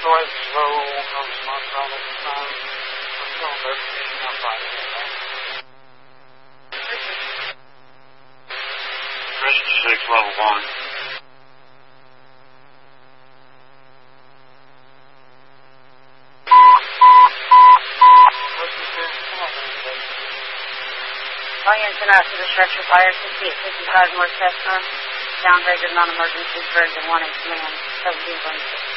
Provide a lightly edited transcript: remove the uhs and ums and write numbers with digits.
Detroit, slow, no response all of the time. I'm still investigating on Friday. Christian 6, level 1. Wellington out to the structure fire, 6855 North Chestnut. Downgraded non-emergency, Bergen 1 in command, 1726.